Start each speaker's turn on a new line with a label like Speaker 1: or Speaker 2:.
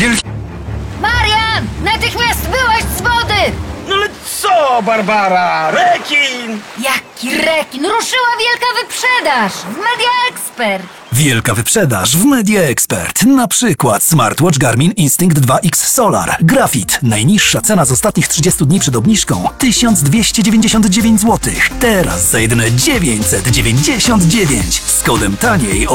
Speaker 1: Wielki...
Speaker 2: Marian! Natychmiast wyłaź z wody!
Speaker 3: No ale co, Barbara? Rekin!
Speaker 2: Jaki rekin! Ruszyła wielka wyprzedaż w Media Expert!
Speaker 4: Wielka wyprzedaż w Media Expert. Na przykład smartwatch Garmin Instinct 2X Solar. Grafit. Najniższa cena z ostatnich 30 dni przed obniżką 1299 zł. Teraz za jedyne 999 z kodem taniej